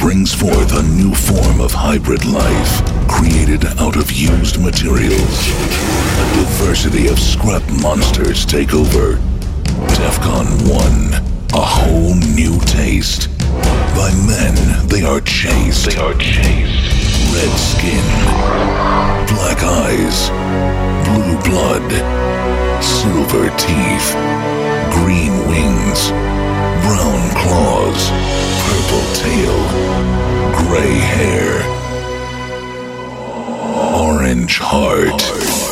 brings forth a new form of hybrid life, created out of used materials. A diversity of scrap monsters take over. Defcon 1, a whole new taste. By men, they are chased. Red skin, black eyes, blue blood, silver teeth, green wings, brown claws, purple tail, gray hair, orange heart.